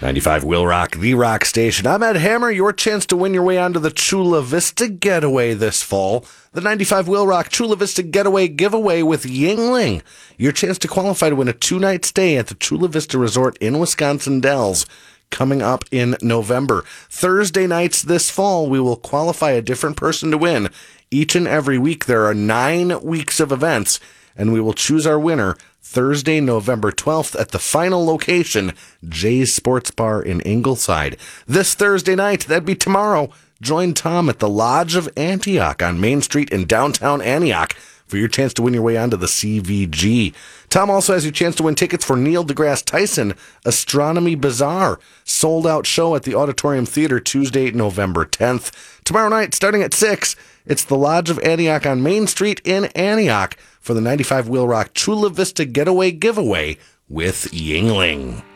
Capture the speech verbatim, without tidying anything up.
ninety-five Will Rock, the rock station. I'm Ed Hammer. Your chance to win your way onto the Chula Vista Getaway this fall. The ninety-five Will Rock Chula Vista Getaway giveaway with Yuengling. Your chance to qualify to win a two-night stay at the Chula Vista Resort in Wisconsin Dells. Coming up in November. Thursday nights this fall, we will qualify a different person to win. Each and every week, there are nine weeks of events, and we will choose our winner Thursday, November twelfth at the final location, Jay's Sports Bar in Ingleside. This Thursday night, that'd be tomorrow, join Tom at the Lodge of Antioch on Main Street in downtown Antioch for your chance to win your way onto the C V G. Tom also has your chance to win tickets for Neil deGrasse Tyson Astronomy Bazaar, sold-out show at the Auditorium Theater Tuesday, November tenth. Tomorrow night, starting at six, it's the Lodge of Antioch on Main Street in Antioch for the ninety-five Will Rock Chula Vista Getaway giveaway with Yuengling.